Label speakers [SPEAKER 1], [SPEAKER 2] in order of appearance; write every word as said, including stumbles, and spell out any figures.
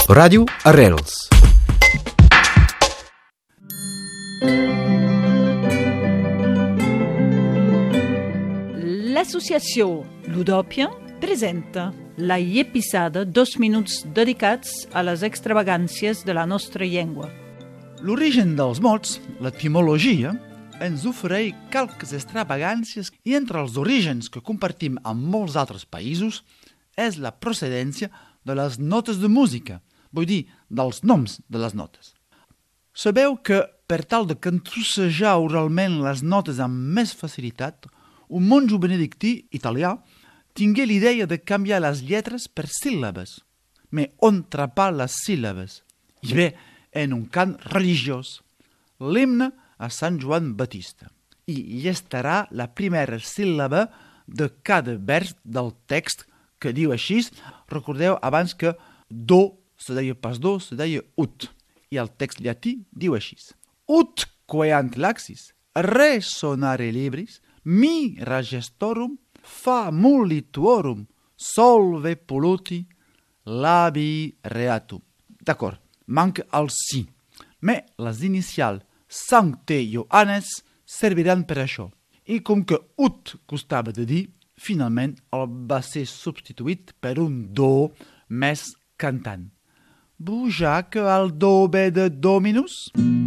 [SPEAKER 1] Ràdio Arrels.
[SPEAKER 2] L'associació Ludòpia presenta la episada dos minuts dedicats a les extravagàncies de la nostra llengua.
[SPEAKER 3] L'origen dels mots, l'etimologia, ens ofereix calques extravagàncies i entre els orígens que compartim amb molts altres països és la procedència de les notes de música, vull dir, dels noms de les notes. Sabeu que, per tal de cantussejar oralment les notes amb més facilitat, un monjo benedictí italià tingué l'idea de canviar les lletres per síl·labes. Mais on trapar les síl·labes? I bé, en un cant religiós, l'himne a Sant Joan Batista. I hi estarà la primera síl·laba de cada vers del text que diu així. Recordeu abans que do se deia pas do, se deia ut. I el text llatí diu així. Ut queant laxis, re sonare libris, mi ragestorum, fa mullituorum, solve polluti, labi reatum. D'acord, manca el si. Mais les inicials Sancte Ioannes serviran per això. I com que ut costava de dir, finalment el va ser substituït per un do més cantant. Bujac al do be de Dominus?